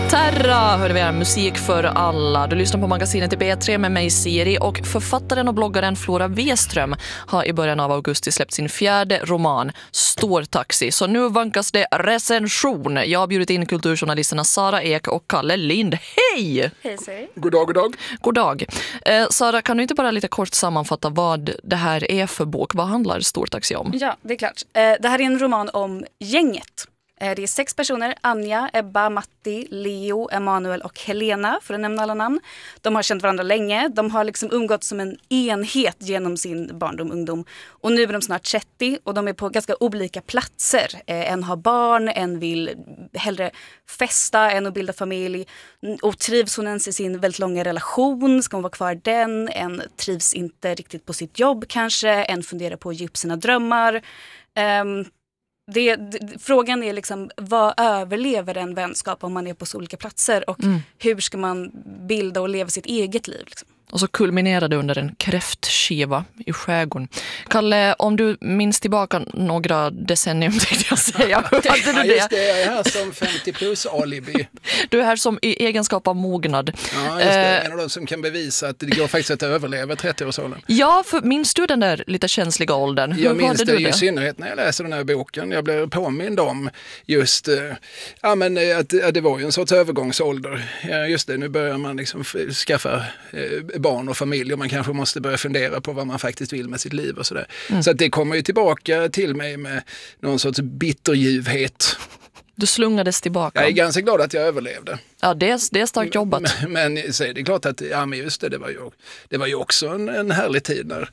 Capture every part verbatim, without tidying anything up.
Terra hörde vi här, musik för alla. Du lyssnar på magasinet i B tre med mig Siri, och författaren och bloggaren Flora Weström har i början av augusti släppt sin fjärde roman Stor taxi. Så nu vankas det recension. Jag har bjudit in kulturjournalisterna Sara Ek och Kalle Lind. Hej! Hej Siri. God dag, god dag. God dag. Eh, Sara, kan du inte bara lite kort sammanfatta vad det här är för bok? Vad handlar Stor taxi om? Ja, det är klart. Eh, det här är en roman om gänget. Det är sex personer, Anja, Ebba, Matti, Leo, Emanuel och Helena, för att nämna alla namn. De har känt varandra länge, de har liksom umgått som en enhet genom sin barndom, ungdom. Och nu är de snart trettio och de är på ganska olika platser. En har barn, en vill hellre festa än att bilda familj. Och trivs hon ens i sin väldigt långa relation, ska hon vara kvar den? En trivs inte riktigt på sitt jobb kanske, en funderar på att ge upp sina drömmar. Um, Det, det, frågan är liksom, vad överlever en vänskap om man är på så olika platser, och mm. hur ska man bilda och leva sitt eget liv liksom? Och så kulminerade under en kräftskiva i skärgården. Kalle, om du minns tillbaka några decennium, tänkte jag säga. Hur hade du det? Ja, just det, jag är här som femtio plus alibi. Du är här som i egenskap av mognad. Ja, just det. En av de som kan bevisa att det går faktiskt att överleva trettio-årsåldern. Ja, för minns du den där lite känsliga åldern? Hur jag minns det, det i synnerhet när jag läser den här boken. Jag blev påmind om just ja, men, att, att det var ju en sorts övergångsålder. Ja, just det, nu börjar man liksom skaffa eh, barn och familj, och man kanske måste börja fundera på vad man faktiskt vill med sitt liv och sådär. Mm. Så att det kommer ju tillbaka till mig med någon sorts bitterljuvhet. Du slungades tillbaka. Jag är ganska glad att jag överlevde. Ja, det är, det är starkt jobbat. Men, men så är det klart att ja, men just det, det var ju, det var ju också en, en härlig tid när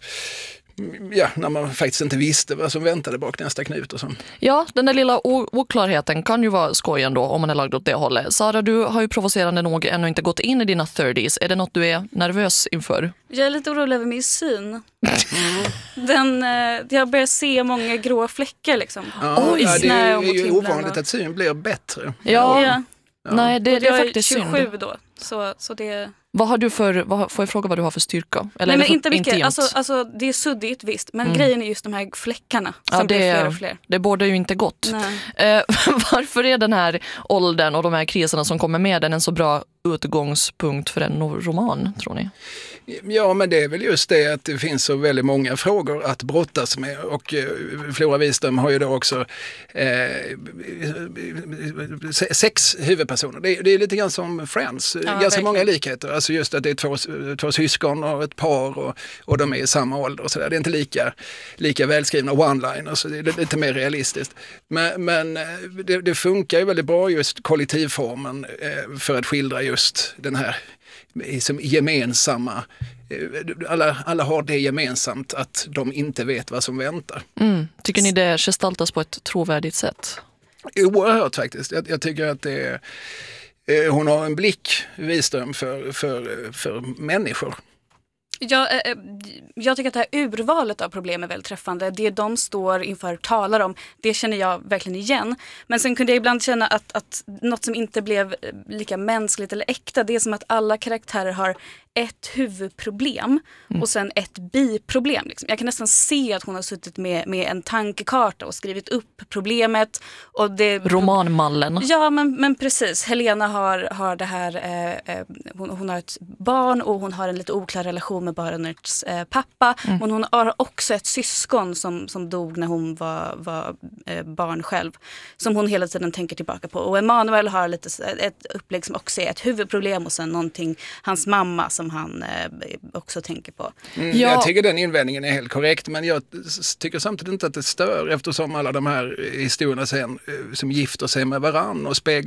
Ja, när man faktiskt inte visste vad som väntade bak nästa knut och så. Ja, den där lilla oklarheten kan ju vara skoj ändå om man är lagd åt det hållet. Sara, du har ju provocerande nog ännu inte gått in i dina trettios. Är det något du är nervös inför? Jag är lite orolig över min syn. Mm. Den, jag börjar se många grå fläckar liksom. Ja, Oj, ja, det är, är ju ovanligt och... att syn blir bättre. Ja, ja. ja. Nej, det, det är faktiskt synd. Jag är tjugosju synd. då, så, så det... Vad har du för, vad, får jag fråga vad du har för styrka? Eller Nej, men för, inte mycket. Alltså, alltså, det är suddigt visst, men mm. grejen är just de här fläckarna som ja, det, blir fler och fler. Det borde ju inte gott. Eh, varför är den här åldern och de här kriserna som kommer med den en så bra utgångspunkt för en roman, tror ni? Ja, men det är väl just det att det finns så väldigt många frågor att brottas med, och eh, Flora Weström har ju då också eh, sex huvudpersoner. Det är, det är lite grann som Friends, ja, ganska verkligen. Många likheter. Alltså just att det är två, två syskon och ett par och, och de är i samma ålder och sådär. Det är inte lika, lika välskrivna one-liners, så det är lite mer realistiskt. Men, men det, det funkar ju väldigt bra just kollektivformen eh, för att skildra just den här som gemensamma, alla, alla har det gemensamt att de inte vet vad som väntar. Mm. Tycker ni det gestaltas på ett trovärdigt sätt? Oerhört faktiskt. Jag, jag tycker att det är, eh, hon har en blick, Wiström, för, för, för människor. Jag, eh, jag tycker att det här urvalet av problem är väldigt träffande. Det de står inför och talar om, det känner jag verkligen igen. Men sen kunde jag ibland känna att, att något som inte blev lika mänskligt eller äkta, det är som att alla karaktärer har ett huvudproblem mm. och sen ett biproblem. Liksom. Jag kan nästan se att hon har suttit med, med en tankekarta och skrivit upp problemet. Och det, romanmallen. Ja, men, men precis. Helena har, har det här, eh, hon, hon har ett barn och hon har en lite oklar relation med barnets eh, pappa. Mm. Men hon har också ett syskon som, som dog när hon var, var eh, barn själv. Som hon hela tiden tänker tillbaka på. Och Emanuel har lite, ett upplägg som också är ett huvudproblem och sen någonting, hans mamma som han eh, också tänker på. Mm, ja. Jag tycker den invändningen är helt korrekt, men jag tycker samtidigt inte att det stör, eftersom alla de här historierna sen, som gifter sig med varann och speglar